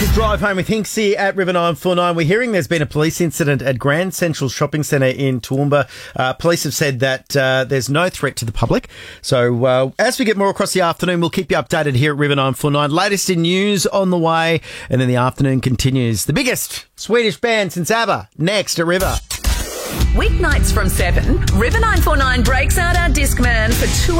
Drive home with Hinksy at River 949. We're hearing there's been a police incident at Grand Central Shopping Centre in Toowoomba. Police have said that there's no threat to the public. So as we get more across the afternoon, we'll keep you updated here at River 949. Latest in news on the way, and then the afternoon continues. The biggest Swedish band since ABBA, next at River. Weeknights from 7, River 949 breaks out our Discman for 2